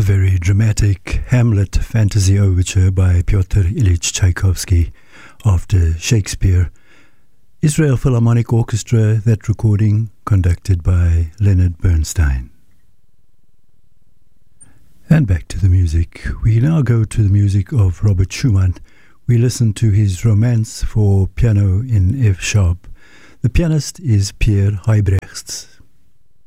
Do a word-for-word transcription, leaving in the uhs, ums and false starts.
very dramatic Hamlet fantasy overture by Pyotr Ilyich Tchaikovsky after Shakespeare. Israel Philharmonic Orchestra, that recording conducted by Leonard Bernstein. And back to the music. We now go to the music of Robert Schumann. We listen to his Romance for piano in F sharp. The pianist is Pierre Huybrechts.